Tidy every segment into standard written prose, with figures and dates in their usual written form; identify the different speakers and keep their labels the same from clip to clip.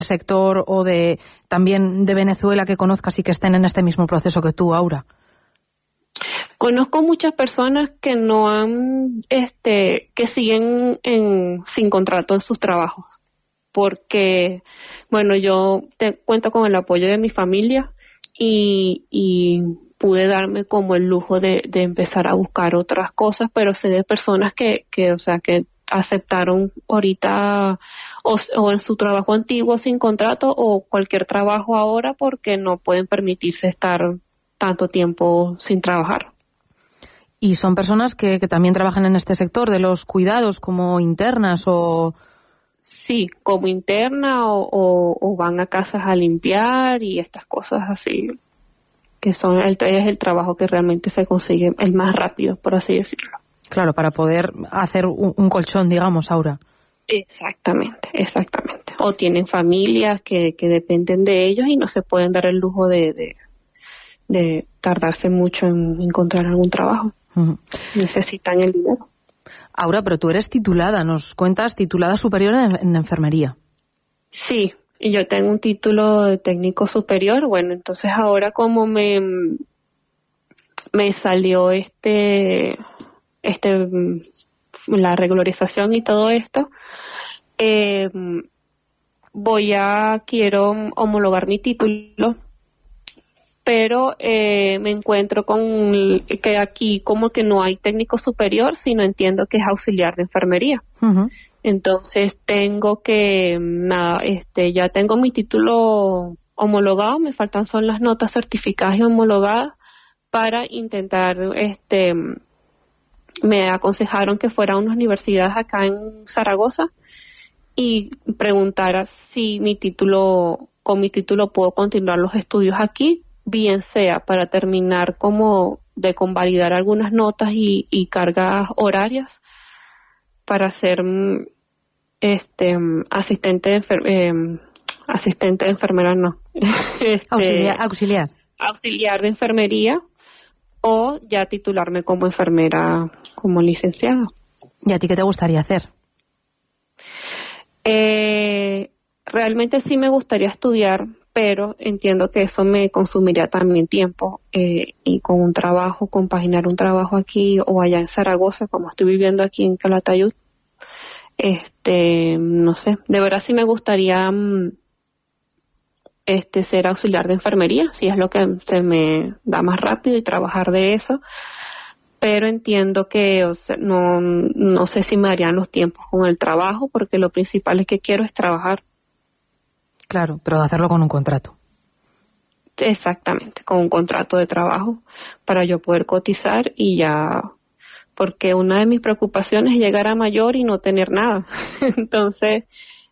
Speaker 1: sector o de también de Venezuela que conozcas y que estén en este mismo proceso que tú, Aura?
Speaker 2: Conozco muchas personas que no han, que siguen sin contrato en sus trabajos, porque, bueno, yo cuento con el apoyo de mi familia y pude darme como el lujo de empezar a buscar otras cosas, pero sé de personas que aceptaron ahorita o en su trabajo antiguo sin contrato o cualquier trabajo ahora porque no pueden permitirse estar tanto tiempo sin trabajar.
Speaker 1: ¿Y son personas que también trabajan en este sector de los cuidados como internas o...?
Speaker 2: Sí, como interna o van a casas a limpiar y estas cosas así, que es el trabajo que realmente se consigue el más rápido, por así decirlo.
Speaker 1: Claro, para poder hacer un colchón, digamos, Aura.
Speaker 2: Exactamente. O tienen familias que dependen de ellos y no se pueden dar el lujo de tardarse mucho en encontrar algún trabajo. Uh-huh. Necesitan el dinero.
Speaker 1: Aura, pero tú eres titulada, nos cuentas, titulada superior en enfermería.
Speaker 2: Sí, y yo tengo un título de técnico superior. Bueno, entonces ahora como me salió la regularización y todo esto, quiero homologar mi título, pero me encuentro con que aquí como que no hay técnico superior, sino entiendo que es auxiliar de enfermería. Uh-huh. Entonces tengo que, ya tengo mi título homologado, me faltan son las notas certificadas y homologadas para intentar, me aconsejaron que fuera a unas universidades acá en Zaragoza y preguntara si con mi título puedo continuar los estudios aquí, bien sea para terminar como de convalidar algunas notas y cargas horarias para ser asistente de enfermera, no. Auxiliar de enfermería o ya titularme como enfermera, como licenciada.
Speaker 1: ¿Y a ti qué te gustaría hacer?
Speaker 2: Realmente sí me gustaría estudiar, pero entiendo que eso me consumiría también tiempo y con un trabajo, compaginar un trabajo aquí o allá en Zaragoza, como estoy viviendo aquí en Calatayud, no sé, de verdad sí me gustaría ser auxiliar de enfermería, si es lo que se me da más rápido y trabajar de eso, pero entiendo que no sé si me darían los tiempos con el trabajo, porque lo principal es que quiero es trabajar.
Speaker 1: Claro, pero hacerlo con un contrato.
Speaker 2: Exactamente, con un contrato de trabajo para yo poder cotizar y ya, porque una de mis preocupaciones es llegar a mayor y no tener nada. Entonces,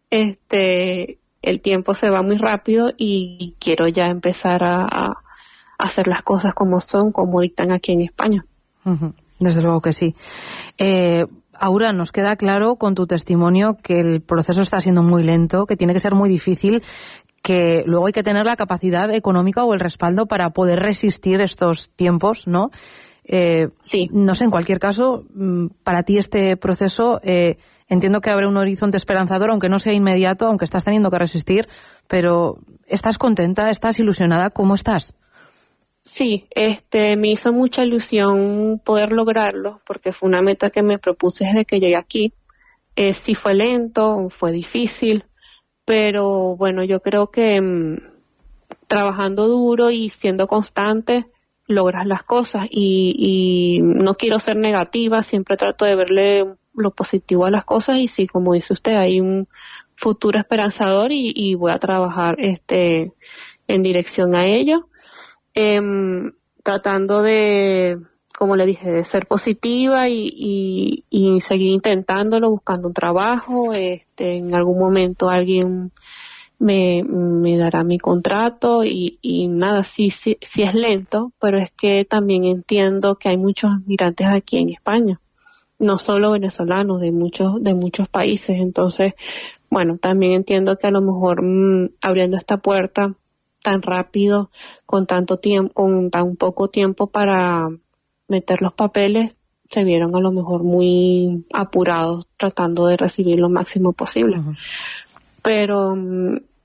Speaker 2: el tiempo se va muy rápido y quiero ya empezar a hacer las cosas como son, como dictan aquí en España.
Speaker 1: Uh-huh. Desde luego que sí. Aura, nos queda claro con tu testimonio que el proceso está siendo muy lento, que tiene que ser muy difícil, que luego hay que tener la capacidad económica o el respaldo para poder resistir estos tiempos, ¿no?
Speaker 2: Sí.
Speaker 1: No sé, en cualquier caso, para ti este proceso, entiendo que habrá un horizonte esperanzador, aunque no sea inmediato, aunque estás teniendo que resistir, pero ¿estás contenta? ¿Estás ilusionada? ¿Cómo estás?
Speaker 2: Sí, me hizo mucha ilusión poder lograrlo, porque fue una meta que me propuse desde que llegué aquí. Sí fue lento, fue difícil, pero bueno, yo creo que trabajando duro y siendo constante, logras las cosas y no quiero ser negativa, siempre trato de verle lo positivo a las cosas y sí, como dice usted, hay un futuro esperanzador y voy a trabajar en dirección a ello. Tratando de, como le dije, de ser positiva y seguir intentándolo, buscando un trabajo. En algún momento alguien me dará mi contrato y nada, sí es lento, pero es que también entiendo que hay muchos migrantes aquí en España, no solo venezolanos, de muchos países. Entonces, bueno, también entiendo que a lo mejor abriendo esta puerta tan rápido, con tanto tiempo, con tan poco tiempo para meter los papeles, se vieron a lo mejor muy apurados tratando de recibir lo máximo posible. Uh-huh. Pero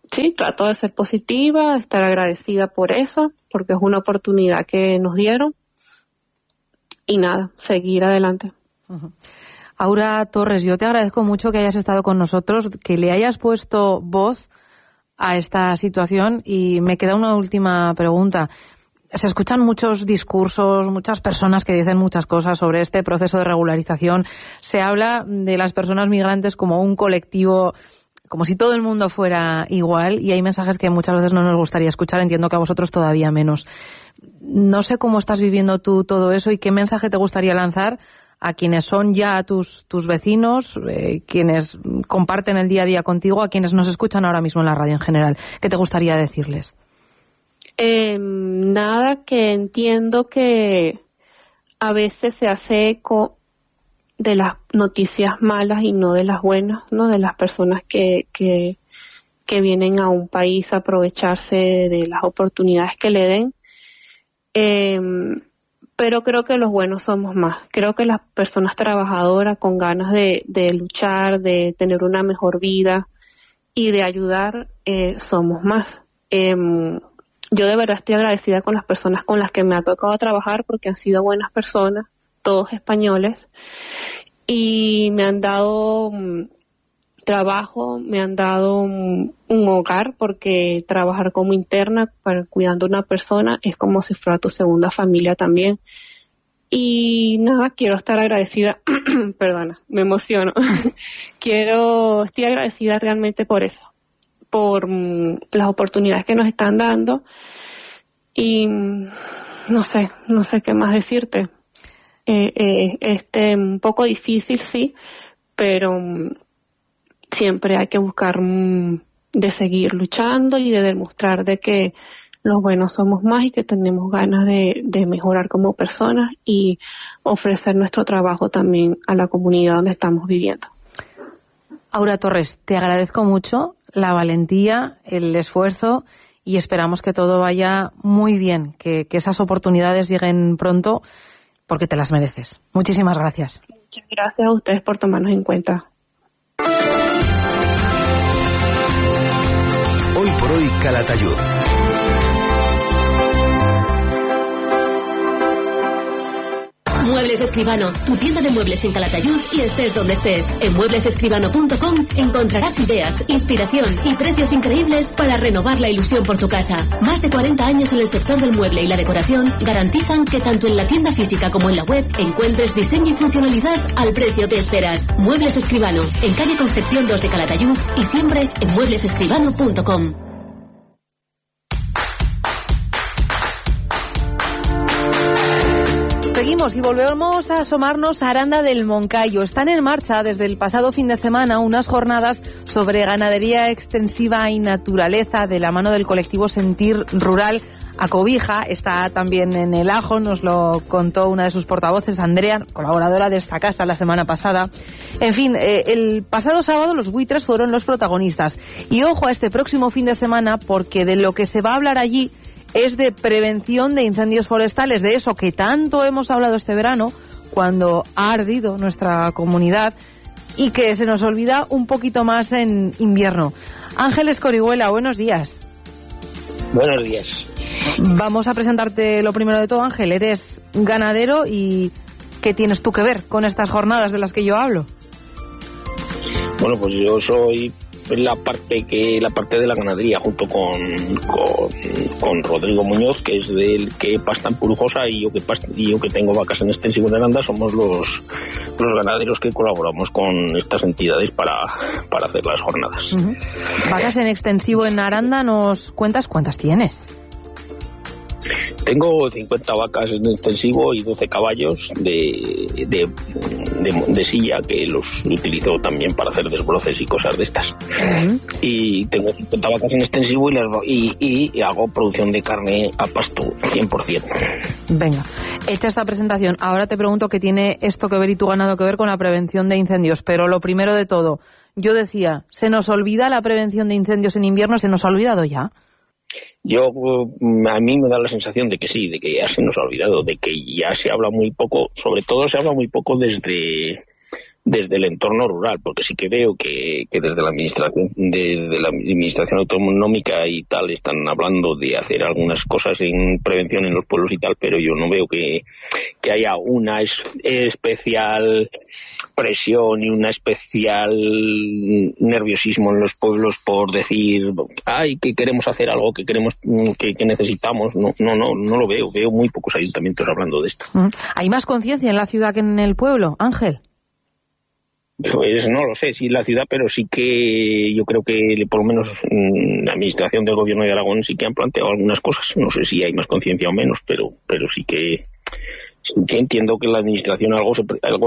Speaker 2: sí, trato de ser positiva, estar agradecida por eso, porque es una oportunidad que nos dieron. Y nada, seguir adelante.
Speaker 1: Uh-huh. Aura Torres, yo te agradezco mucho que hayas estado con nosotros, que le hayas puesto voz a esta situación, y me queda una última pregunta. Se escuchan muchos discursos, muchas personas que dicen muchas cosas sobre este proceso de regularización. Se habla de las personas migrantes como un colectivo, como si todo el mundo fuera igual, y hay mensajes que muchas veces no nos gustaría escuchar. Entiendo que a vosotros todavía menos. No sé cómo estás viviendo tú todo eso y qué mensaje te gustaría lanzar a quienes son ya tus vecinos, quienes comparten el día a día contigo, a quienes nos escuchan ahora mismo en la radio en general. ¿Qué te gustaría decirles?
Speaker 2: Nada, que entiendo que a veces se hace eco de las noticias malas y no de las buenas, ¿no? De las personas que vienen a un país a aprovecharse de las oportunidades que le den. Pero creo que los buenos somos más. Creo que las personas trabajadoras con ganas de luchar, de tener una mejor vida y de ayudar, somos más. Yo de verdad estoy agradecida con las personas con las que me ha tocado trabajar, porque han sido buenas personas, todos españoles, y me han dado trabajo, me han dado un hogar, porque trabajar como interna cuidando a una persona es como si fuera tu segunda familia también. Y nada, quiero estar agradecida, perdona, me emociono, estoy agradecida realmente por eso, por las oportunidades que nos están dando, y no sé qué más decirte. Un poco difícil, sí, pero siempre hay que buscar de seguir luchando y de demostrar de que los buenos somos más y que tenemos ganas de mejorar como personas y ofrecer nuestro trabajo también a la comunidad donde estamos viviendo.
Speaker 1: Aura Torres, te agradezco mucho la valentía, el esfuerzo, y esperamos que todo vaya muy bien, que esas oportunidades lleguen pronto, porque te las mereces. Muchísimas gracias.
Speaker 2: Muchas gracias a ustedes por tomarnos en cuenta.
Speaker 3: Hoy por hoy, Calatayud.
Speaker 4: Muebles Escribano, tu tienda de muebles en Calatayud y estés donde estés. En mueblesescribano.com encontrarás ideas, inspiración y precios increíbles para renovar la ilusión por tu casa. Más de 40 años en el sector del mueble y la decoración garantizan que tanto en la tienda física como en la web encuentres diseño y funcionalidad al precio que esperas. Muebles Escribano, en calle Concepción 2 de Calatayud y siempre en mueblesescribano.com.
Speaker 1: Seguimos y volvemos a asomarnos a Aranda del Moncayo. Están en marcha desde el pasado fin de semana unas jornadas sobre ganadería extensiva y naturaleza de la mano del colectivo Sentir Rural Acobija. Está también en el Ajo, nos lo contó una de sus portavoces, Andrea, colaboradora de esta casa la semana pasada. En fin, el pasado sábado los buitres fueron los protagonistas. Y ojo a este próximo fin de semana, porque de lo que se va a hablar allí es de prevención de incendios forestales, de eso que tanto hemos hablado este verano, cuando ha ardido nuestra comunidad, y que se nos olvida un poquito más en invierno. Ángeles Corihuela, buenos días.
Speaker 5: Buenos días.
Speaker 1: Vamos a presentarte lo primero de todo, Ángel. Eres ganadero, y ¿qué tienes tú que ver con estas jornadas de las que yo hablo?
Speaker 5: Bueno, pues yo soy la parte de la ganadería, junto con Rodrigo Muñoz, que es del que pasta en Purujosa, y yo que tengo vacas en extensivo en Aranda. Somos los ganaderos que colaboramos con estas entidades para hacer las jornadas.
Speaker 1: Uh-huh. Vacas en extensivo en Aranda, ¿nos cuentas cuántas tienes?
Speaker 5: Tengo 50 vacas en extensivo y 12 caballos de silla, que los utilizo también para hacer desbroces y cosas de estas. Uh-huh. Y tengo 50 vacas en extensivo y hago producción de carne a pasto 100%.
Speaker 1: Venga, hecha esta presentación, ahora te pregunto qué tiene esto que ver y tu ganado que ver con la prevención de incendios. Pero lo primero de todo, yo decía, ¿se nos olvida la prevención de incendios en invierno? ¿Se nos ha olvidado ya?
Speaker 5: A mí me da la sensación de que sí, de que ya se nos ha olvidado, de que ya se habla muy poco, sobre todo se habla muy poco desde desde el entorno rural, porque sí que veo que desde la administración autonómica y tal están hablando de hacer algunas cosas en prevención en los pueblos y tal, pero yo no veo que haya una especial presión y una especial nerviosismo en los pueblos por decir, ay, que queremos hacer algo, que queremos, que necesitamos. No lo veo muy pocos ayuntamientos hablando de esto.
Speaker 1: ¿Hay más conciencia en la ciudad que en el pueblo, Ángel?
Speaker 5: Pues no lo sé, sí en la ciudad, pero sí que yo creo que por lo menos la administración del gobierno de Aragón sí que han planteado algunas cosas. No sé si hay más conciencia o menos, pero sí que entiendo que la administración algo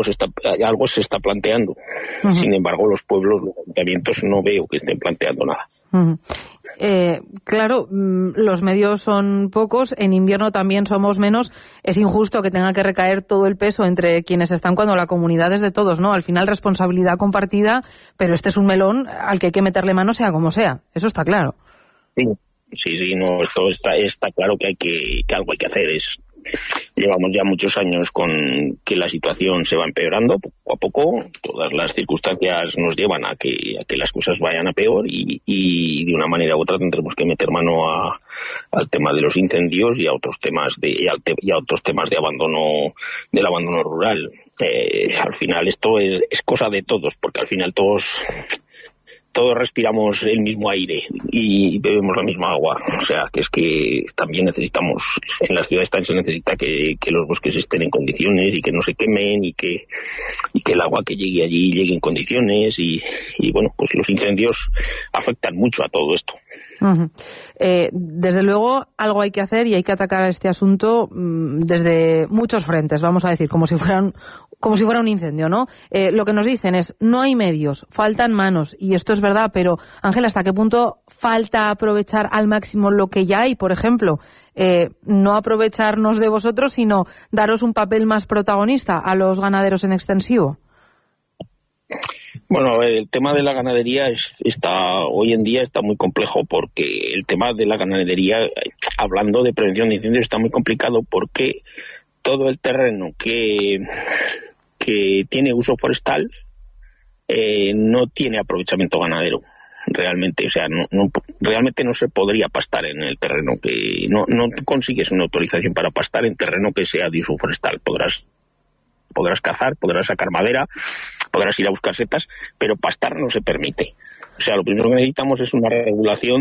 Speaker 5: se está planteando. Uh-huh. Sin embargo, los pueblos, los ayuntamientos, no veo que estén planteando nada.
Speaker 1: Uh-huh. Claro, los medios son pocos, en invierno también somos menos. Es injusto que tenga que recaer todo el peso entre quienes están cuando la comunidad es de todos, ¿no? Al final responsabilidad compartida, pero este es un melón al que hay que meterle mano sea como sea. Eso está claro.
Speaker 5: Sí, no, esto está claro que algo hay que hacer. Llevamos ya muchos años con que la situación se va empeorando poco a poco. Todas las circunstancias nos llevan a que las cosas vayan a peor y de una manera u otra tendremos que meter mano al tema de los incendios y a otros temas de abandono, del abandono rural. Al final esto es cosa de todos, porque al final todos respiramos el mismo aire y bebemos la misma agua. O sea, que es que también necesitamos, en las ciudades también se necesita que los bosques estén en condiciones y que no se quemen y que el agua que llegue allí llegue en condiciones y bueno, pues los incendios afectan mucho a todo esto.
Speaker 1: Uh-huh. Desde luego algo hay que hacer y hay que atacar a este asunto desde muchos frentes, vamos a decir, como si fuera un incendio, ¿no? Lo que nos dicen es, no hay medios, faltan manos, y esto es verdad, pero Ángel, ¿hasta qué punto falta aprovechar al máximo lo que ya hay? Por ejemplo, no aprovecharnos de vosotros, sino daros un papel más protagonista a los ganaderos en extensivo.
Speaker 5: Bueno, el tema de la ganadería hoy en día está muy complejo, porque el tema de la ganadería, hablando de prevención de incendios, está muy complicado porque todo el terreno que tiene uso forestal no tiene aprovechamiento ganadero realmente. O sea, realmente no se podría pastar en el terreno que no consigues una autorización para pastar en terreno que sea de uso forestal. Podrás cazar, podrás sacar madera, podrás ir a buscar setas, pero pastar no se permite. O sea, lo primero que necesitamos es una regulación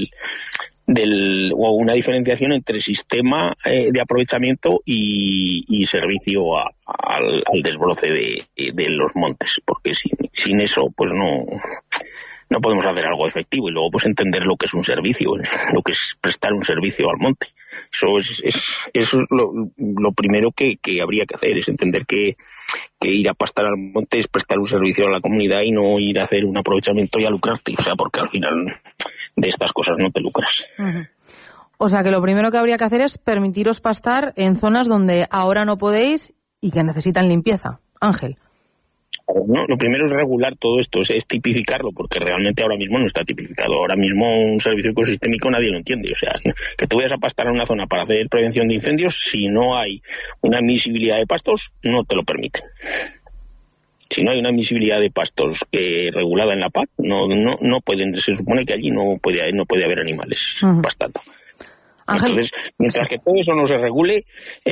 Speaker 5: o una diferenciación entre sistema de aprovechamiento y servicio al desbroce de los montes, porque sin eso pues no podemos hacer algo efectivo, y luego pues entender lo que es un servicio, lo que es prestar un servicio al monte. Eso es lo primero que habría que hacer, es entender que ir a pastar al monte es prestar un servicio a la comunidad y no ir a hacer un aprovechamiento y a lucrarte. O sea, porque al final de estas cosas no te lucras. Uh-huh.
Speaker 1: O sea, que lo primero que habría que hacer es permitiros pastar en zonas donde ahora no podéis y que necesitan limpieza. Ángel.
Speaker 5: No, lo primero es regular todo esto, es tipificarlo, porque realmente ahora mismo no está tipificado. Ahora mismo un servicio ecosistémico nadie lo entiende. O sea, que tú vayas a pastar a una zona para hacer prevención de incendios, si no hay una admisibilidad de pastos, no te lo permiten. Si no hay una admisibilidad de pastos regulada en la PAC, no pueden, se supone que allí no puede haber animales pastando.
Speaker 1: Ángel.
Speaker 5: Entonces, mientras que todo eso no se regule,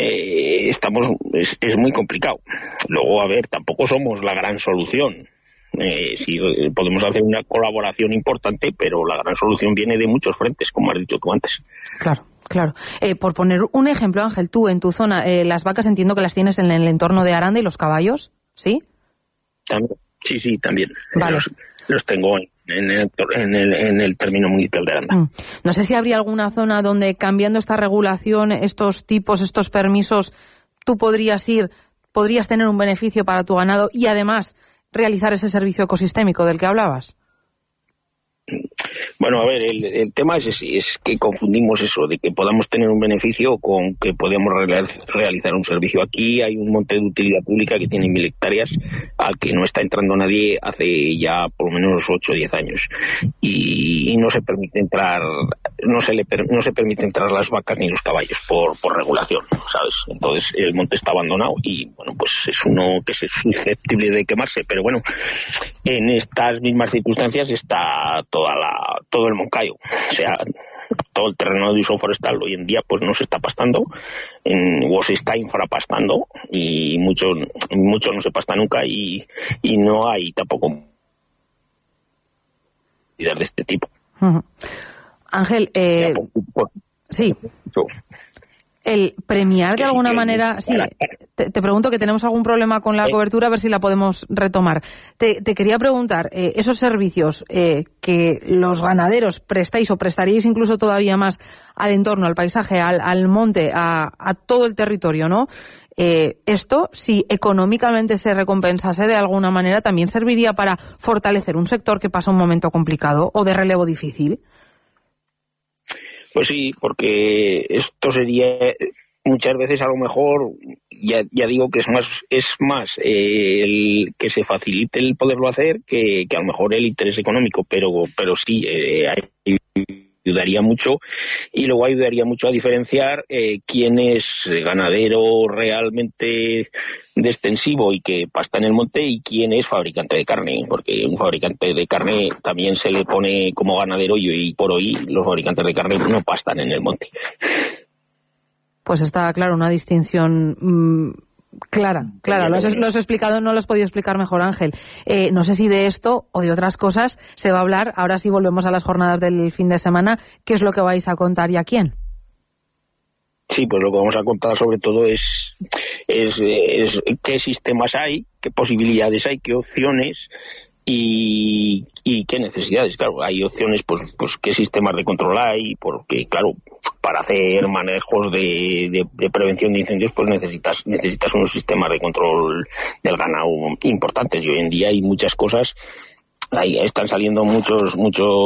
Speaker 5: es muy complicado. Luego, a ver, tampoco somos la gran solución. Sí, podemos hacer una colaboración importante, pero la gran solución viene de muchos frentes, como has dicho tú antes.
Speaker 1: Claro. Por poner un ejemplo, Ángel, tú en tu zona, las vacas entiendo que las tienes en el entorno de Aranda, y los caballos, ¿sí?
Speaker 5: También. Sí, también.
Speaker 1: Vale.
Speaker 5: Los tengo en el término municipal de Aranda.
Speaker 1: No sé si habría alguna zona donde, cambiando esta regulación, estos permisos, tú podrías tener un beneficio para tu ganado y además realizar ese servicio ecosistémico del que hablabas.
Speaker 5: Bueno, a ver, el tema es ese, es que confundimos eso, de que podamos tener un beneficio con que podamos realizar un servicio. Aquí hay un monte de utilidad pública que tiene 1000 hectáreas al que no está entrando nadie hace ya por lo menos 8 o 10 años. Y no se permite entrar, no se permite entrar las vacas ni los caballos por regulación, ¿sabes? Entonces el monte está abandonado y, bueno, pues es uno que es susceptible de quemarse, pero bueno, en estas mismas circunstancias está todo el Moncayo, o sea, todo el terreno de uso forestal hoy en día pues no se está pastando o se está infrapastando y mucho no se pasta nunca y no hay tampoco de este tipo.
Speaker 1: Uh-huh. Ángel, sí. El premiar de alguna manera... Sí, te pregunto que tenemos algún problema con la cobertura, a ver si la podemos retomar. Te quería preguntar, esos servicios que los ganaderos prestáis o prestaríais incluso todavía más al entorno, al paisaje, al monte, a todo el territorio, ¿no? Esto, si económicamente se recompensase de alguna manera, también serviría para fortalecer un sector que pasa un momento complicado o de relevo difícil.
Speaker 5: Pues sí, porque esto sería muchas veces a lo mejor, ya digo que es más el que se facilite el poderlo hacer que a lo mejor el interés económico, pero sí, ayudaría mucho y luego ayudaría mucho a diferenciar quién es ganadero realmente de extensivo y que pasta en el monte y quién es fabricante de carne, porque un fabricante de carne también se le pone como ganadero y por hoy los fabricantes de carne no pastan en el monte. Pues
Speaker 1: está claro, una distinción clara. Lo has explicado, no lo has podido explicar mejor, Ángel. No sé si de esto o de otras cosas se va a hablar. Ahora sí volvemos a las jornadas del fin de semana. ¿Qué es lo que vais a contar y a quién?
Speaker 5: Sí, pues lo que vamos a contar sobre todo es qué sistemas hay, qué posibilidades hay, qué opciones y qué necesidades. Claro, hay opciones, pues qué sistemas de control hay, porque claro, para hacer manejos de prevención de incendios pues necesitas unos sistemas de control del ganado importantes y hoy en día hay muchas cosas. Ahí están saliendo muchos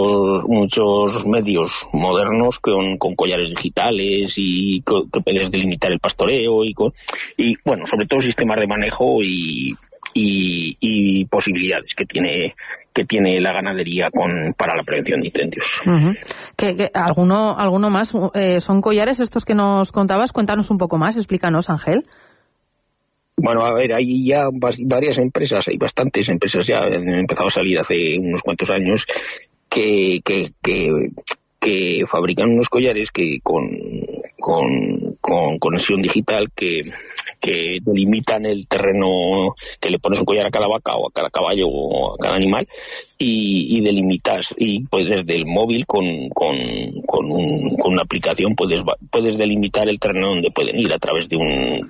Speaker 5: medios modernos con collares digitales y que puedes delimitar el pastoreo y bueno, sobre todo sistemas de manejo y posibilidades que tiene la ganadería para la prevención de incendios. Uh-huh.
Speaker 1: ¿Alguno más? ¿Son collares estos que nos contabas? Cuéntanos un poco más, explícanos, Ángel.
Speaker 5: Bueno, a ver, hay ya varias empresas, hay bastantes empresas ya, han empezado a salir hace unos cuantos años que fabrican unos collares que con conexión digital que delimitan el terreno, que le pones un collar a cada vaca o a cada caballo o a cada animal y delimitas y pues desde el móvil con una aplicación puedes delimitar el terreno donde pueden ir a través de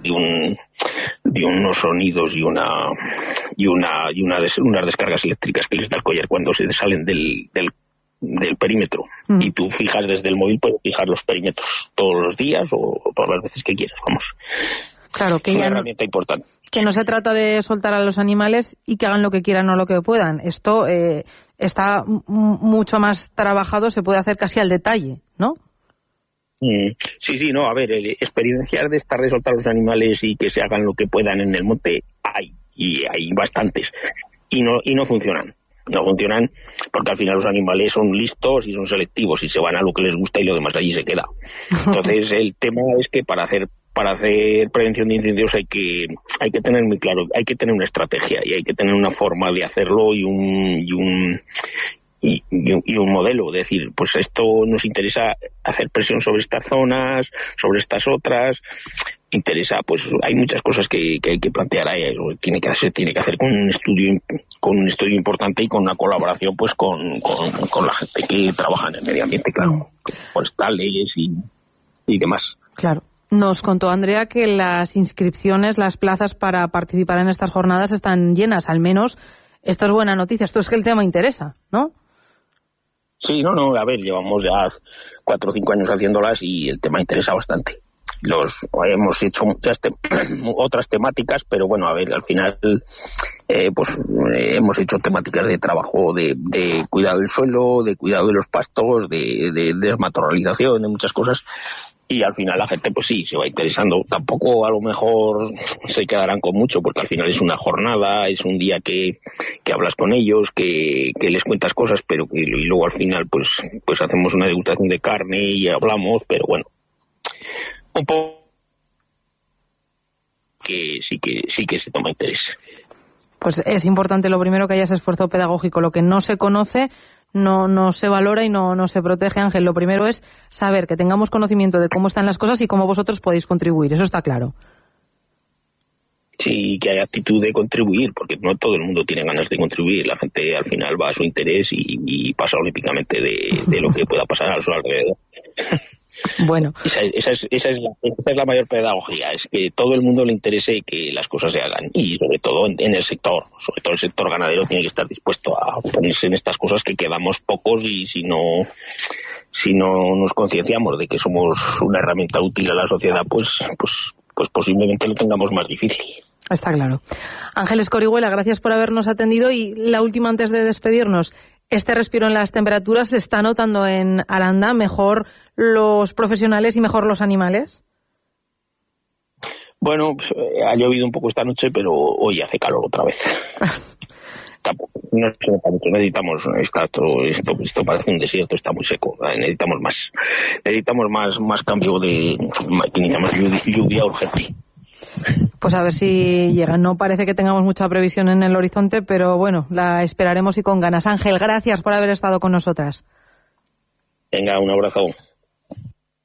Speaker 5: unos sonidos y unas descargas eléctricas que les da el collar cuando se salen del perímetro. Y tú fijas desde el móvil, puedes fijar los perímetros todos los días o todas las veces que quieras, vamos.
Speaker 1: Claro, que
Speaker 5: es una herramienta importante.
Speaker 1: Que no se trata de soltar a los animales y que hagan lo que quieran o lo que puedan. Esto está mucho más trabajado, se puede hacer casi al detalle, ¿no?
Speaker 5: Sí, no, a ver, experiencias de estar de soltar a los animales y que se hagan lo que puedan en el monte hay bastantes y no funcionan. No funcionan porque al final los animales son listos y son selectivos y se van a lo que les gusta y lo demás allí se queda. Entonces el tema es que para hacer prevención de incendios hay que tener muy claro, hay que tener una estrategia y hay que tener una forma de hacerlo y un modelo, es decir, pues esto nos interesa hacer presión sobre estas zonas, sobre estas otras. Interesa, pues hay muchas cosas que hay que plantear ahí, tiene que hacer con un estudio importante y con una colaboración pues con la gente que trabaja en el medio ambiente, claro, forestales y demás.
Speaker 1: Claro. Nos contó Andrea que las inscripciones, las plazas para participar en estas jornadas están llenas, al menos esto es buena noticia, esto es que el tema interesa, ¿no?
Speaker 5: Sí, no, a ver, llevamos ya 4 o 5 años haciéndolas y el tema interesa bastante. hemos hecho muchas otras temáticas, pero bueno, a ver, al final hemos hecho temáticas de trabajo de cuidado del suelo, de cuidado de los pastos, de desmatorralización, de muchas cosas. Y al final la gente, pues sí, se va interesando. Tampoco a lo mejor se quedarán con mucho, porque al final es una jornada, es un día que hablas con ellos, que les cuentas cosas, pero y luego al final pues hacemos una degustación de carne y hablamos, pero bueno, un poco que sí que se toma interés.
Speaker 1: Pues es importante lo primero que haya ese esfuerzo pedagógico. Lo que no se conoce no se valora y no se protege, Ángel. Lo primero es saber que tengamos conocimiento de cómo están las cosas y cómo vosotros podéis contribuir. Eso está claro.
Speaker 5: Sí, que hay actitud de contribuir, porque no todo el mundo tiene ganas de contribuir. La gente al final va a su interés y pasa olímpicamente de lo que pueda pasar a su alrededor.
Speaker 1: Bueno.
Speaker 5: Esa es la mayor pedagogía, es que todo el mundo le interese que las cosas se hagan, y sobre todo en el sector, sobre todo el sector ganadero tiene que estar dispuesto a ponerse en estas cosas, que quedamos pocos, y si no nos concienciamos de que somos una herramienta útil a la sociedad, pues posiblemente lo tengamos más difícil.
Speaker 1: Está claro. Ángel Escorihuela, gracias por habernos atendido. Y la última antes de despedirnos. Este respiro en las temperaturas se está notando en Aranda, mejor los profesionales y mejor los animales.
Speaker 5: Bueno, ha llovido un poco esta noche, pero hoy hace calor otra vez. No se nota mucho, necesitamos, esto parece un desierto, está muy seco, necesitamos más cambio necesitamos lluvia urgente.
Speaker 1: Pues a ver si llega. No parece que tengamos mucha previsión en el horizonte, pero bueno, la esperaremos y con ganas. Ángel, gracias por haber estado con nosotras.
Speaker 5: Venga, un abrazo.